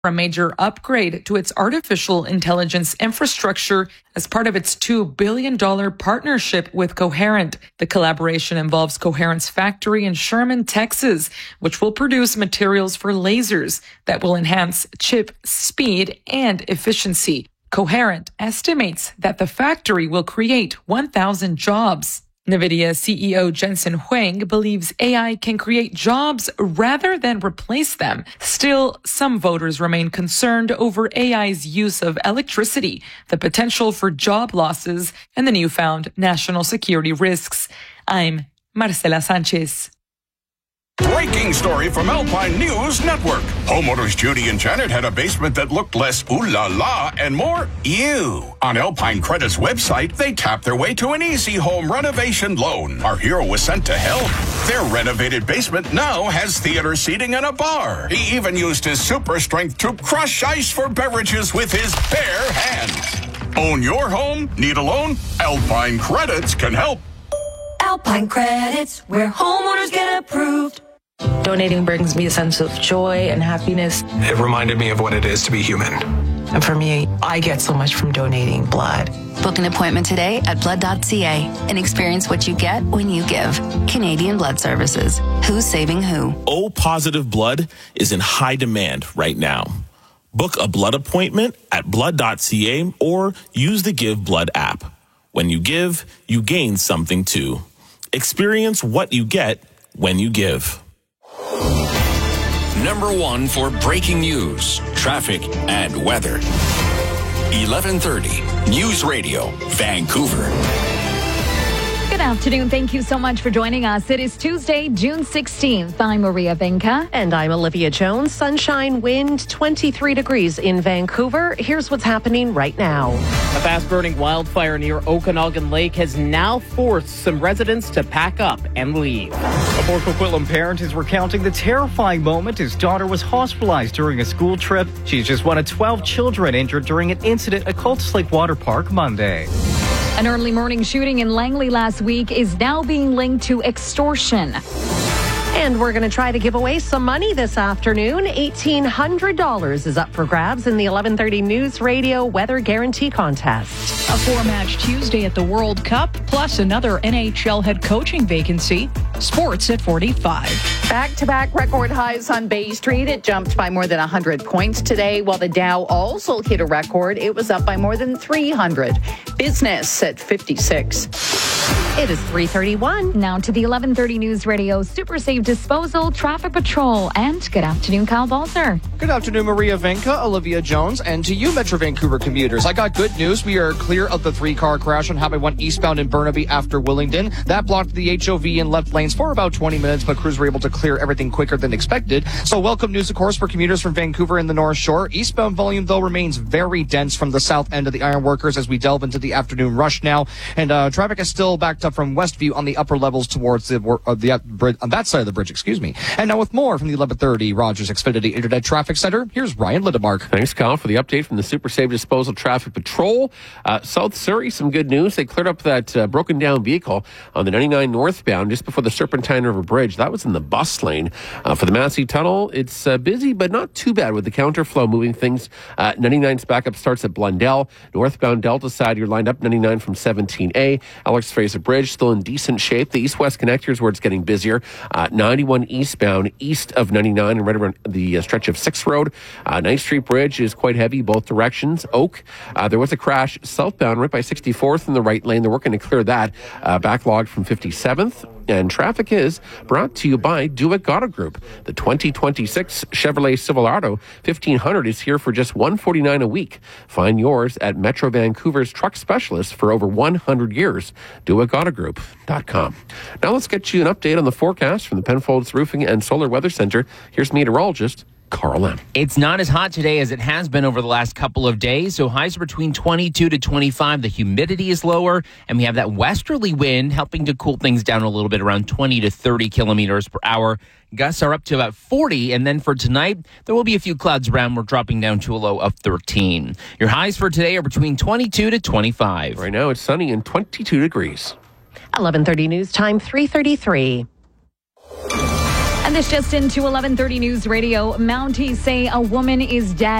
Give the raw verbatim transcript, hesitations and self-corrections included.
a major upgrade to its artificial intelligence infrastructure as part of its two billion dollars partnership with Coherent. The collaboration involves Coherent's factory in Sherman, Texas, which will produce materials for lasers that will enhance chip speed and efficiency. Coherent estimates that the factory will create one thousand jobs. NVIDIA C E O Jensen Huang believes A I can create jobs rather than replace them. Still, some voters remain concerned over A I's use of electricity, the potential for job losses, and the newfound national security risks. I'm Marcela Sanchez. Breaking story from Alpine News Network. Homeowners Judy and Janet had a basement that looked less ooh la la and more ew. On Alpine Credit's website, they tapped their way to an easy home renovation loan. Our hero was sent to help. Their renovated basement now has theater seating and a bar. He even used his super strength to crush ice for beverages with his bare hands. Own your home? Need a loan? Alpine Credits can help. Alpine Credits, where homeowners get approved. Donating brings me a sense of joy and happiness. It reminded me of what it is to be human. And for me, I get so much from donating blood. Book an appointment today at blood dot c a and experience what you get when you give. Canadian Blood Services. Who's saving who? O-positive blood is in high demand right now. Book a blood appointment at blood dot c a or use the Give Blood app. When you give, you gain something too. Experience what you get when you give. Number one for breaking news, traffic, and weather. eleven thirty News Radio, Vancouver. Good afternoon. Thank you so much for joining us. It is Tuesday, June sixteenth. I'm Maria Venka. And I'm Olivia Jones. Sunshine, wind, twenty-three degrees in Vancouver. Here's what's happening right now. A fast-burning wildfire near Okanagan Lake has now forced some residents to pack up and leave. A Port Coquitlam parent is recounting the terrifying moment his daughter was hospitalized during a school trip. She's just one of twelve children injured during an incident at Cultus Lake Water Park Monday. An early morning shooting in Langley last week is now being linked to extortion. And we're going to try to give away some money this afternoon. eighteen hundred dollars is up for grabs in the eleven thirty News Radio Weather Guarantee Contest. A four-match Tuesday at the World Cup, plus another N H L head coaching vacancy. Sports at forty-five. Back-to-back record highs on Bay Street. It jumped by more than one hundred points today, while the Dow also hit a record. It was up by more than three hundred. Business at fifty-six. It is three thirty-one. Now to the eleven thirty News Radio Super Safe Disposal Traffic Patrol. And good afternoon, Kyle Balzer. Good afternoon, Maria Venka, Olivia Jones, and to you, Metro Vancouver commuters. I got good news. We are clear of the three-car crash on Highway one eastbound in Burnaby after Willingdon. That blocked the H O V in left lanes for about twenty minutes, but crews were able to clear everything quicker than expected. So welcome news, of course, for commuters from Vancouver and the North Shore. Eastbound volume, though, remains very dense from the south end of the Ironworkers as we delve into the afternoon rush now. And uh, traffic is still backed up from Westview on the upper levels towards the, uh, the uh, bridge, on that side of the bridge, excuse me. And now with more from the eleven thirty Rogers Xfinity Internet Traffic Center, here's Ryan Lindemark. Thanks, Kyle, for the update from the Super Safe Disposal Traffic Patrol. Uh, South Surrey, some good news. They cleared up that uh, broken down vehicle on the ninety-nine northbound just before the Serpentine River Bridge. That was in the bus lane. Uh, for the Massey Tunnel, it's uh, busy, but not too bad with the counterflow moving things. Uh, ninety-nine's backup starts at Blundell. Northbound Delta side, you're lined up ninety-nine from seventeen A. Alex Fraser Bridge still in decent shape. The east-west connectors where it's getting busier. Uh, ninety-one eastbound, east of ninety-nine and right around the uh, stretch of sixth Road. Uh, Ninth Street Bridge is quite heavy, both directions. Oak, uh, there was a crash southbound right by sixty-fourth in the right lane. They're working to clear that. Uh, backlogged from fifty-seventh. And traffic is brought to you by Dewitt Auto Group. The twenty twenty-six Chevrolet Silverado fifteen hundred is here for just one hundred forty-nine dollars a week. Find yours at Metro Vancouver's truck specialist for over one hundred years. Dewitt Auto Group dot com. Now let's get you an update on the forecast from the Penfolds Roofing and Solar Weather Center. Here's meteorologist Carl M. It's not as hot today as it has been over the last couple of days, so highs are between twenty-two to twenty-five. The humidity is lower, and we have that westerly wind helping to cool things down a little bit, around twenty to thirty kilometers per hour. Gusts are up to about forty, and then for tonight, there will be a few clouds around. We're dropping down to a low of thirteen. Your highs for today are between twenty-two to twenty-five. Right now, it's sunny and twenty-two degrees. eleven thirty News Time, three thirty-three. And this just into eleven thirty News Radio. Mounties say a woman is dead